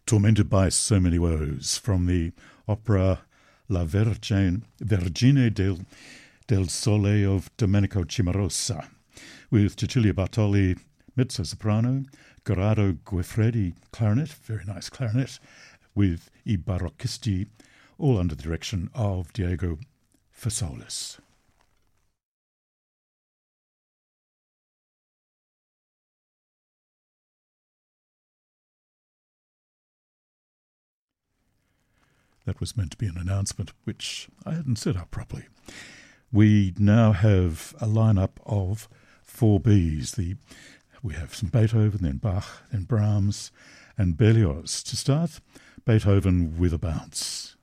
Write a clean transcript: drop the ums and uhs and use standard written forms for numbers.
Tormented by So Many Woes from the opera La Vergine del Sole of Domenico Cimarosa, with Cecilia Bartoli, mezzo-soprano, Corrado Guifredi, clarinet, very nice clarinet, with I Barocchisti, all under the direction of Diego Fasolis. That was meant to be an announcement, which I hadn't set up properly. We now have a lineup of 4 Bs. We have some Beethoven, then Bach, then Brahms, and Berlioz. To start, Beethoven with a bounce.